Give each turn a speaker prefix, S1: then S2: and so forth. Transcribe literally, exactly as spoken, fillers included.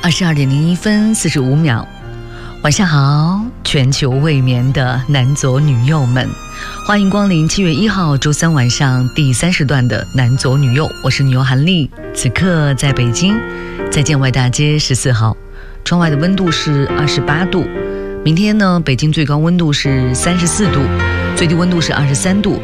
S1: 二十二点零一分四十五秒，晚上好，全球未眠的男左女右们，欢迎光临七月一号周三晚上第三时段的男左女右，我是女优韩丽，此刻在北京，在建外大街十四号，窗外的温度是二十八度。明天呢，北京最高温度是三十四度，最低温度是二十三度，